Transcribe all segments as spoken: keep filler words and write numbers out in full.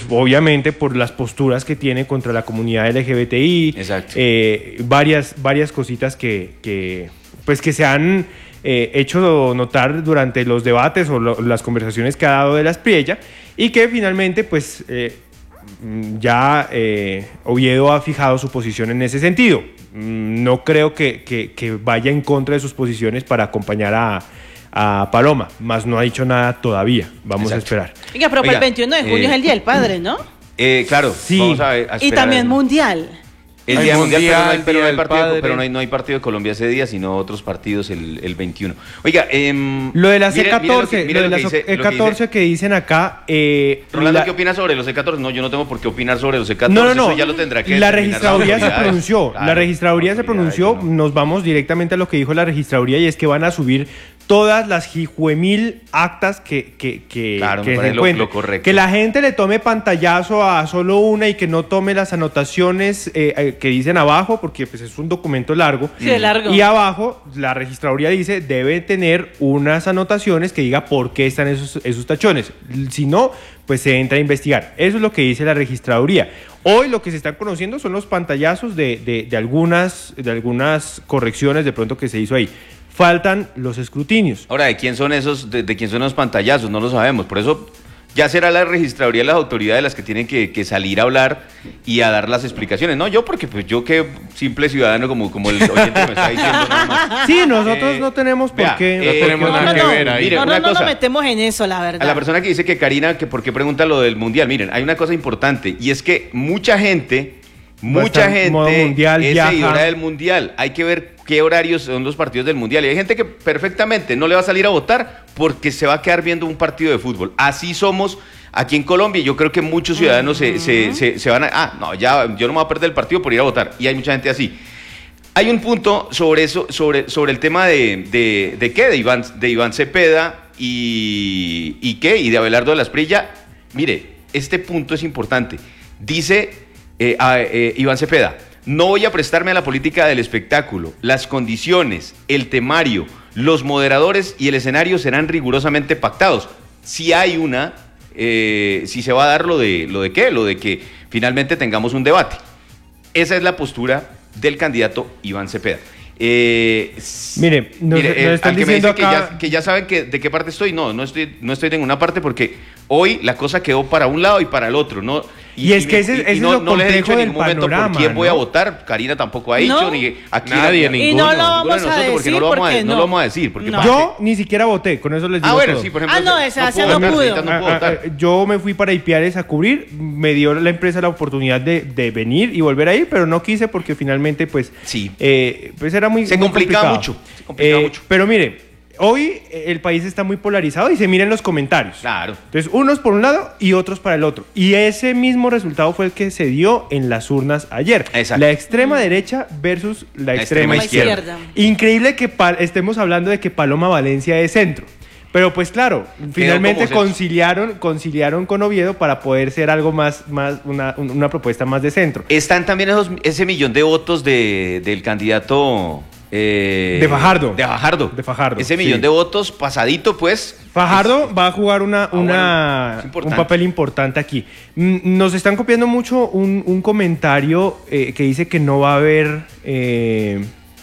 obviamente por las posturas que tiene contra la comunidad L G B T I, Exacto. Eh, varias, varias cositas que, que, pues que se han eh, hecho notar durante los debates o lo, las conversaciones que ha dado de la Aspriella, y que finalmente pues eh, ya eh, Oviedo ha fijado su posición en ese sentido. No creo que, que, que vaya en contra de sus posiciones para acompañar a, a Paloma, más no ha dicho nada todavía. Vamos Exacto. a esperar. Oiga, pero para el veintiuno de junio eh, es el Día del Padre, ¿no? Eh, claro, Sí. vamos a, ver, a Y también mundial. El Hay día mundial, mundial, pero no hay, pero no hay Día del partido, Padre. pero no hay, no hay partido de Colombia ese día, sino otros partidos el, el veintiuno. Oiga, eh, Lo de las mire- E catorce, mire lo de lo que las dice- E lo que catorce dice- que dicen acá. Eh, Rolando, la- ¿qué opina sobre los E catorce? No, yo no tengo por qué opinar sobre los E catorce. No, no, no. Eso ya lo tendrá que la determinar registraduría las se autoridades. pronunció. Claro, la registraduría las se pronunció. autoridades, ¿no? Nos vamos directamente a lo que dijo la registraduría, y es que van a subir todas las jijuemil actas que, que, que, Claro, que me se parece lo- encuentren. lo correcto. Que la gente le tome pantallazo a solo una y que no tome las anotaciones eh, eh, que dicen abajo, porque pues, es un documento largo. Sí, es largo. Y abajo, la registraduría dice, debe tener unas anotaciones que diga por qué están esos, esos tachones. Si no, pues se entra a investigar. Eso es lo que dice la registraduría. Hoy lo que se están conociendo son los pantallazos de, de, de, algunas, de algunas correcciones de pronto que se hizo ahí. Faltan los escrutinios. Ahora, ¿de quién son esos, de, de quién son los pantallazos? No lo sabemos. Por eso ya será la registraduría y las autoridades las que tienen que, que salir a hablar y a dar las explicaciones. No yo, porque pues yo que simple ciudadano como, como el oyente me está diciendo nada más. Sí, nosotros Eh, no tenemos por vea, qué. eh, No tenemos No, nada no, que no. ver ahí. Mire, no, no, una no cosa. nos metemos en eso, la verdad. A la persona que dice que Karina, que por qué pregunta lo del mundial, miren, hay una cosa importante y es que mucha gente, Va a mucha estar en modo gente mundial, es viaja. seguidora del mundial. Hay que ver qué horarios son los partidos del mundial. Y hay gente que perfectamente no le va a salir a votar porque se va a quedar viendo un partido de fútbol. Así somos aquí en Colombia. Yo creo que muchos ciudadanos se, se, se, se van a... Ah, no, ya yo no me voy a perder el partido por ir a votar. Y hay mucha gente así. Hay un punto sobre eso, sobre, sobre el tema de, de, de qué, de Iván, de Iván Cepeda y, y qué, y de Abelardo de la Aspriella. Mire, este punto es importante. Dice eh, a, eh, Iván Cepeda: no voy a prestarme a la política del espectáculo. Las condiciones, el temario, los moderadores y el escenario serán rigurosamente pactados. Si hay una, eh, si se va a dar lo de, lo de qué, lo de que finalmente tengamos un debate. Esa es la postura del candidato Iván Cepeda. Eh, Mire, nos, mire, nos eh, están al que me diciendo dice que acá... ya, que ya saben que, de qué parte estoy, no, no estoy, no estoy en ninguna parte porque hoy la cosa quedó para un lado y para el otro, ¿no? Y es que ese- ese es no, lo no les he dicho complejo en del ningún momento por panorama, quién voy a ¿no? votar. Karina tampoco ha dicho, No. ni aquí Nadie, ni- Y ninguno. no lo ninguno de vamos a nosotros, porque decir no lo vamos a, porque no lo vamos a decir. Porque No. Yo ni siquiera voté, con eso les digo Ah, bueno, todo. sí, por ejemplo. Ah, no, esa puedo no votar, pudo. ahorita no puedo Ah, ah, votar. ah, yo me fui para Ipiales a cubrir, me dio la empresa la oportunidad de, de venir y volver a ir, pero no quise porque finalmente pues, Sí. eh, pues era muy Se muy complicaba complicado. mucho, se complicaba Eh, mucho. Pero mire, hoy el país está muy polarizado y se miren los comentarios. Claro. Entonces, unos por un lado y otros para el otro. Y ese mismo resultado fue el que se dio en las urnas ayer. Exacto. La extrema derecha versus la, La extrema, extrema izquierda. izquierda. Increíble que pa- estemos hablando de que Paloma Valencia es centro. Pero pues claro, finalmente como centro. conciliaron, conciliaron con Oviedo para poder ser algo más, más una, una propuesta más de centro. Están también esos, ese millón de votos de, del candidato... eh, De Fajardo. De Fajardo. De Fajardo, Ese millón sí. de votos pasadito, pues... Fajardo va a jugar una, bueno, una- es un importante. papel importante aquí. Mm, Nos están copiando mucho un, un comentario eh, que dice que no va a haber... eh,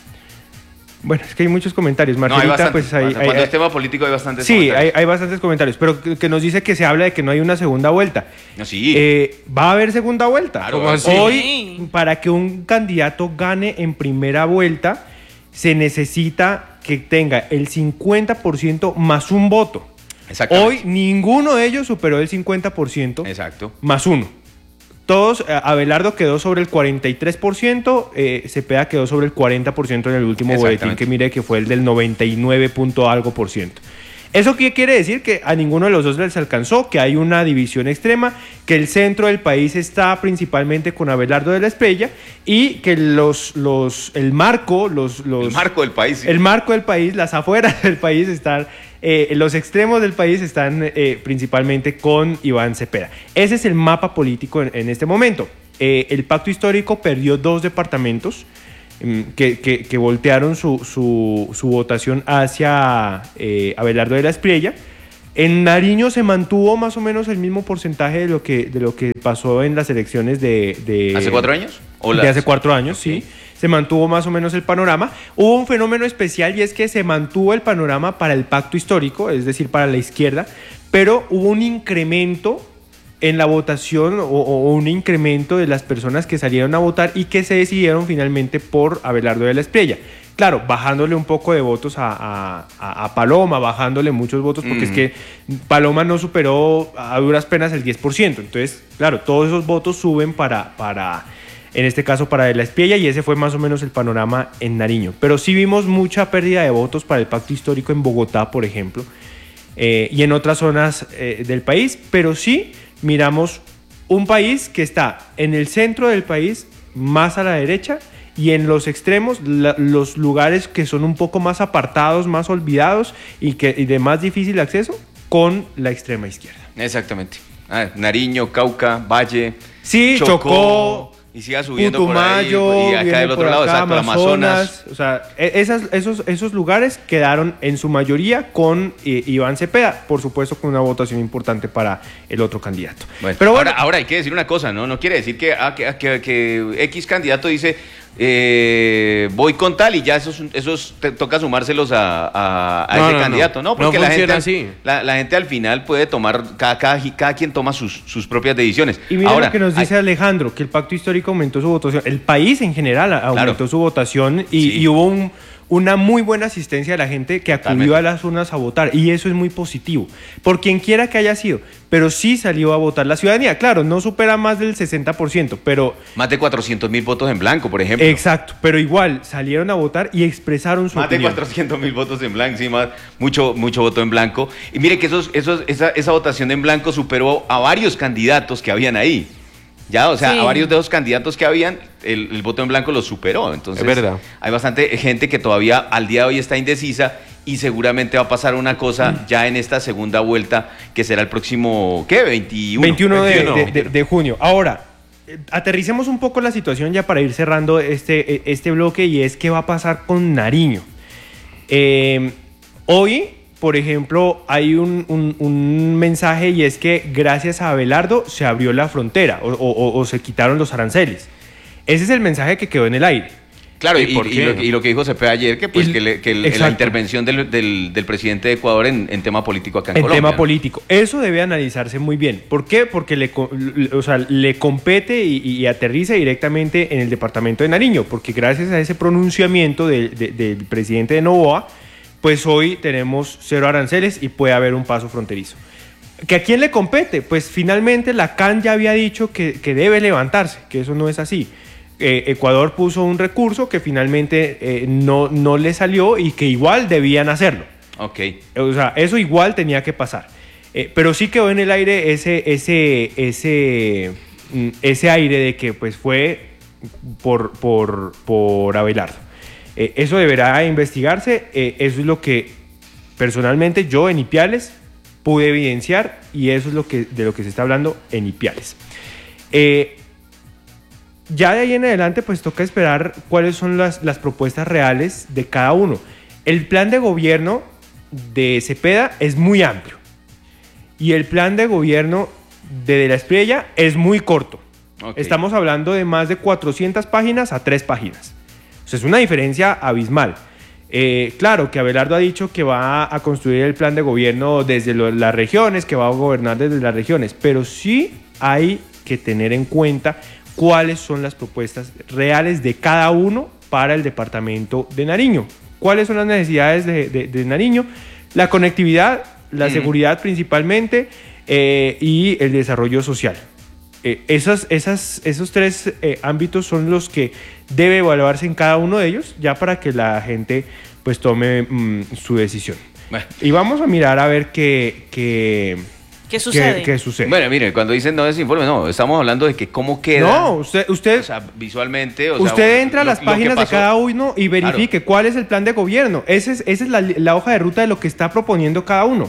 bueno, es que hay muchos comentarios. No, hay Margarita, bastantes. pues hay, hay- Cuando hay- es tema político hay bastantes sí, hay, comentarios. hay bastantes comentarios, pero que, que nos dice que se habla de que no hay una segunda vuelta. No, sí. Eh, va a haber segunda vuelta. Claro, ¿Cómo así? Hoy, Sí. para que un candidato gane en primera vuelta, se necesita que tenga el cincuenta por ciento más un voto. Exactamente. Hoy ninguno de ellos superó el cincuenta por ciento Exacto. más uno. Todos, eh, Abelardo quedó sobre el cuarenta y tres por ciento, eh, Cepeda quedó sobre el cuarenta por ciento en el último boletín, Exactamente. que mire que fue el del noventa y nueve punto algo por ciento. ¿Eso qué quiere decir? Que a ninguno de los dos les alcanzó, que hay una división extrema, que el centro del país está principalmente con Abelardo de la Espriella y que los, los, el marco, los, los, El marco del país. sí. el marco del país, las afueras del país están, eh, los extremos del país están eh, principalmente con Iván Cepeda. Ese es el mapa político en, en este momento. Eh, el pacto histórico perdió dos departamentos mm, que, que- que voltearon su, su- su votación hacia eh, Abelardo de la Espriella. En Nariño se mantuvo más o menos el mismo porcentaje de lo que, de lo que pasó en las elecciones de... de ¿Hace cuatro años? ¿O de las... hace cuatro años, Okay. sí. Se mantuvo más o menos el panorama. Hubo un fenómeno especial y es que se mantuvo el panorama para el pacto histórico, es decir, para la izquierda, pero hubo un incremento en la votación o, o un incremento de las personas que salieron a votar y que se decidieron finalmente por Abelardo de la Espriella. Claro, bajándole un poco de votos a, a, a Paloma, bajándole muchos votos, porque mm. es que Paloma no superó a duras penas el diez por ciento. Entonces, claro, todos esos votos suben para, para en este caso, para de la Espriella, y ese fue más o menos el panorama en Nariño. Pero sí vimos mucha pérdida de votos para el pacto histórico en Bogotá, por ejemplo, eh, y en otras zonas eh, del país, pero sí miramos un país que está en el centro del país, más a la derecha, y en los extremos, la, los lugares que son un poco más apartados, más olvidados y, que, y de más difícil acceso, con la extrema izquierda. Exactamente. Ah, Nariño, Cauca, Valle, sí, Chocó, Chocó y siga subiendo Putumayo, por ahí, y acá del otro lado, acá, exacto, Amazonas. Amazonas. O sea, esas, esos, esos lugares quedaron en su mayoría con eh, Iván Cepeda, por supuesto con una votación importante para el otro candidato. Bueno, pero bueno, ahora, ahora hay que decir una cosa, ¿no? No quiere decir que, ah, que, que, que X candidato dice... Eh, voy con tal y ya esos, esos te toca sumárselos a, a, a no, ese no, candidato, ¿no? Porque no la, gente, así. La, la gente al final puede tomar, cada, cada, cada quien toma sus, sus propias decisiones. Y mira Ahora, lo que nos dice hay... Alejandro, que el pacto histórico aumentó su votación, el país en general aumentó claro. su votación y, sí. y hubo un... una muy buena asistencia de la gente que acudió También. a las urnas a votar, y eso es muy positivo, por quien quiera que haya sido, pero sí salió a votar la ciudadanía. Claro, no supera más del sesenta por ciento, pero... Más de cuatrocientos mil votos en blanco, por ejemplo. Exacto, pero igual salieron a votar y expresaron su más opinión. Más de cuatrocientos mil votos en blanco, sí, más, mucho, mucho voto en blanco. Y mire que esos, esos, esa, esa votación en blanco superó a varios candidatos que habían ahí. Ya, o sea, sí. a varios de los candidatos que habían, el, el voto en blanco los superó. Entonces, es verdad. Hay bastante gente que todavía al día de hoy está indecisa y seguramente va a pasar una cosa mm. ya en esta segunda vuelta, que será el próximo, ¿qué? veintiuno. veintiuno, veintiuno. De, de, de, de junio. Ahora, eh, aterricemos un poco la situación ya para ir cerrando este, este bloque, y es qué va a pasar con Nariño. Eh, hoy... Por ejemplo, hay un, un, un mensaje, y es que gracias a Abelardo se abrió la frontera o, o, o se quitaron los aranceles. Ese es el mensaje que quedó en el aire. Claro, y, y, y, lo, y lo que dijo Cepeda ayer, que, pues, y, que, le, que el, la intervención del, del, del presidente de Ecuador en, en tema político acá en, en Colombia. En tema político. Eso debe analizarse muy bien. ¿Por qué? Porque le, o sea, le compete y, y aterriza directamente en el departamento de Nariño, porque gracias a ese pronunciamiento de, de, del presidente de Noboa, pues hoy tenemos cero aranceles y puede haber un paso fronterizo. ¿Que a quién le compete? Pues finalmente la C A N ya había dicho que, que debe levantarse, que eso no es así. Eh, Ecuador puso un recurso que finalmente eh, no, no le salió y que igual debían hacerlo. Ok. O sea, eso igual tenía que pasar. Eh, pero sí quedó en el aire ese, ese, ese, ese aire de que pues fue por, por, por Abelardo. Eh, eso deberá investigarse, eh, eso es lo que personalmente yo en Ipiales pude evidenciar, y eso es lo que, de lo que se está hablando en Ipiales. Eh, ya de ahí en adelante pues toca esperar cuáles son las, las propuestas reales de cada uno. El plan de gobierno de Cepeda es muy amplio y el plan de gobierno de De la Espriella es muy corto. Okay. Estamos hablando de más de cuatrocientas páginas a tres páginas. O sea, es una diferencia abismal. Eh, claro que Abelardo ha dicho que va a construir el plan de gobierno desde lo, las regiones, que va a gobernar desde las regiones, pero sí hay que tener en cuenta cuáles son las propuestas reales de cada uno para el departamento de Nariño. ¿Cuáles son las necesidades de, de, de Nariño? La conectividad, la mm. seguridad principalmente, eh, y el desarrollo social. Eh, esas, esas, esos tres eh, ámbitos son los que debe evaluarse en cada uno de ellos, ya para que la gente pues tome mmm, su decisión. Bueno. Y vamos a mirar a ver qué, qué, ¿Qué sucede? qué, qué sucede. Bueno, mire, cuando dicen no desinforme, no, estamos hablando de que cómo queda. No, usted, usted, o sea, visualmente. O usted sea, entra a las páginas de cada uno y verifique claro. cuál es el plan de gobierno. Ese es, esa es la, la hoja de ruta de lo que está proponiendo cada uno.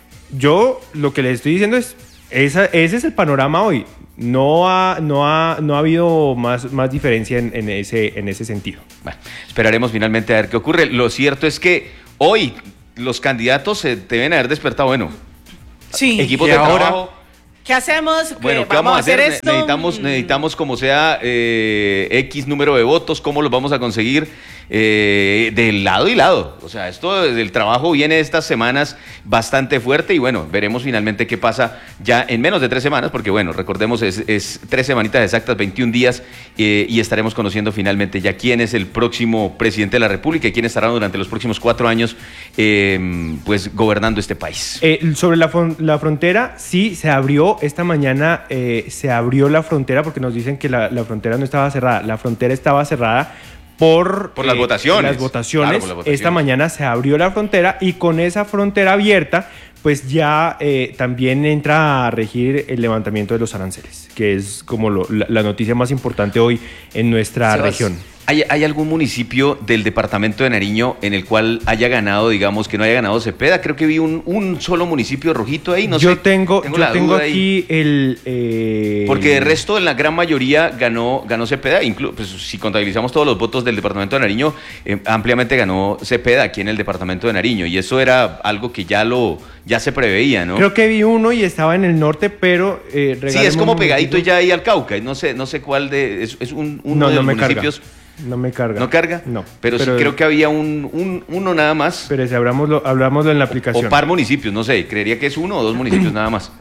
Yo lo que les estoy diciendo es, esa, ese es el panorama hoy. No ha, no ha, no ha habido más, más diferencia en, en, ese, en ese sentido. Bueno, esperaremos finalmente a ver qué ocurre. Lo cierto es que hoy los candidatos se deben haber despertado, bueno, Sí. equipos Y de ahora- trabajo. ¿Qué hacemos? Bueno, ¿Qué ¿qué vamos a hacer? Ne- esto? Necesitamos, Mm. necesitamos como sea eh, X número de votos, ¿cómo los vamos a conseguir? Eh, de lado y lado. O sea, esto del trabajo viene estas semanas bastante fuerte y bueno, veremos finalmente qué pasa ya en menos de tres semanas, porque bueno, recordemos, es, es tres semanitas exactas, veintiún días, eh, y estaremos conociendo finalmente ya quién es el próximo presidente de la República y quién estará durante los próximos cuatro años eh, pues gobernando este país. Eh, sobre la, fron- la frontera, sí, se abrió esta mañana, eh, se abrió la frontera porque nos dicen que la, la frontera no estaba cerrada. La frontera estaba cerrada por, Por las votaciones. las votaciones. Claro, por las votaciones. Esta mañana se abrió la frontera y con esa frontera abierta, pues ya eh, también entra a regir el levantamiento de los aranceles, que es como lo- la, la noticia más importante hoy en nuestra Sebas, región. ¿Hay, ¿Hay algún municipio del departamento de Nariño en el cual haya ganado, digamos, que no haya ganado Cepeda? Creo que vi un, un solo municipio rojito ahí, no yo sé. tengo, yo la tengo duda ahí. aquí el... eh, Porque de resto, en la gran mayoría ganó, ganó Cepeda, inclu- pues, si contabilizamos todos los votos del departamento de Nariño, eh, ampliamente ganó Cepeda aquí en el departamento de Nariño, y eso era algo que ya lo ya se preveía, ¿no? Creo que vi uno y estaba en el norte, pero... Eh, Sí, es regálame como un pegadito momentito. ya ahí al Cauca, y no sé, no sé cuál de... Es, es un, uno No, de no los me municipios... carga. No me carga. ¿No carga? No. Pero, sí creo que había un, un- uno nada más. Pero si hablámoslo, hablámoslo en la aplicación. O par municipios, no sé, creería que es uno o dos municipios nada más.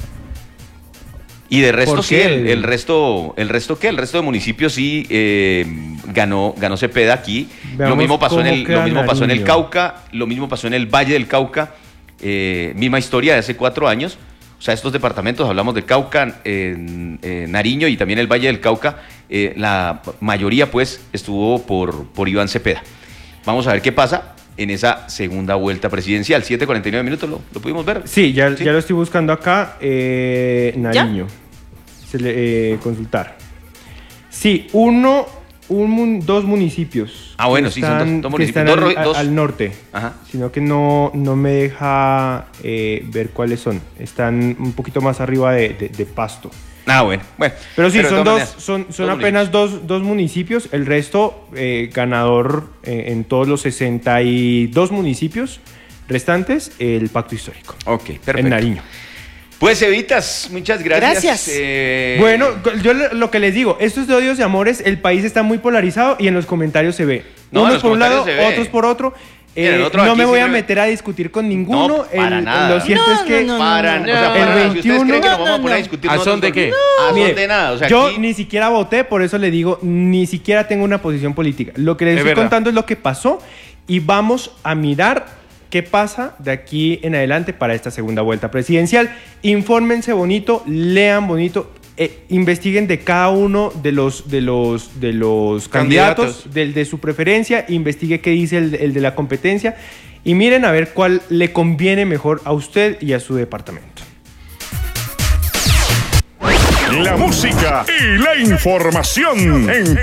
Y de resto ¿Por sí, qué? el, el resto, ¿el resto qué? El resto de municipios sí eh, ganó, ganó Cepeda aquí. Veamos lo mismo pasó en cómo el, queda lo mismo pasó en el Nariño. Cauca, lo mismo pasó en el Valle del Cauca, eh, misma historia de hace cuatro años. O sea, estos departamentos, hablamos de Cauca, eh, eh, Nariño y también el Valle del Cauca, eh, la mayoría pues estuvo por, por Iván Cepeda. Vamos a ver qué pasa en esa segunda vuelta presidencial. siete cuarenta y nueve minutos, ¿lo, lo pudimos ver? Sí, ya, Sí. ya lo estoy buscando acá. Eh, Nariño. Se le- eh, consultar. Sí, uno, un, mun- dos municipios. Ah, bueno, que sí, son dos- están- dos que municipios. están Dos al, ro- dos- al norte. Ajá. Sino que no, no me deja eh, ver cuáles son. Están un poquito más arriba de, de- de Pasto. Ah, bueno. bueno Pero sí, de son, todas dos, maneras, son, son dos apenas dos, dos municipios. El resto, eh, ganador eh, en todos los sesenta y dos municipios restantes, el Pacto Histórico. Ok, perfecto. En Nariño. Pues Evitas, muchas gracias. Gracias. Eh, Bueno, yo le- lo que les digo, esto es de odios y amores, el país está muy polarizado y en los comentarios se ve. No, en Unos los por un lado, comentarios se ve. otros por otro. Mira, Eh, nosotros no aquí me voy sí a me- meter a discutir con ninguno. No, para El- nada. Lo cierto No, es que no, no, para, no, o sea, no. para El nada. Si ustedes veintiuno creen que nos vamos a no, poner a no. discutir ¿A nosotros son de con- qué? A Mire, son de nada. O sea, yo aquí- ni siquiera voté, por eso le digo, ni siquiera tengo una posición política. Lo que les Es estoy verdad. contando es lo que pasó y vamos a mirar qué pasa de aquí en adelante para esta segunda vuelta presidencial. Infórmense bonito, lean bonito, eh, investiguen de cada uno de los, de los, de los candidatos, Candidatos. del de su preferencia, investigue qué dice el, el de la competencia y miren a ver cuál le conviene mejor a usted y a su departamento. La música y la información en